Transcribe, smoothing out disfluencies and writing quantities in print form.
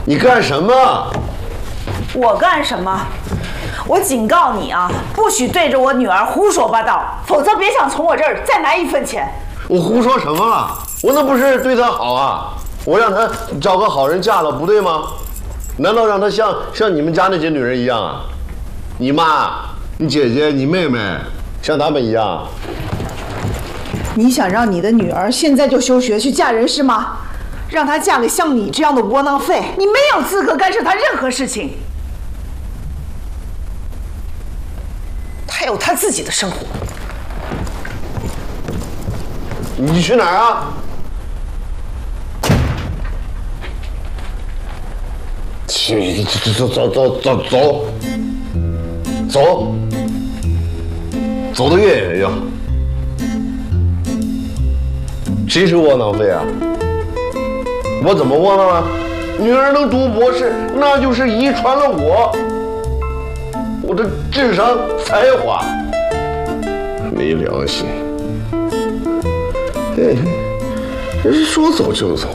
你干什么？ 我干什么？我警告你啊，不许对着我女儿胡说八道，否则别想从我这儿再拿1分钱。 我胡说什么了？我那不是对她好啊，我让她找个好人嫁了，不对吗？难道让她像你们家那些女人一样啊？你妈、你姐姐、你妹妹，像她们一样？ 你想让你的女儿现在就休学去嫁人是吗？让她嫁给像你这样的窝囊废，你没有资格干涉她任何事情。她有她自己的生活。 你去哪儿啊？走得越远越好。谁是窝囊废啊？我怎么窝囊了？女儿能读博士，那就是遗传了我的智商才华。没良心！哎，这是说走就走。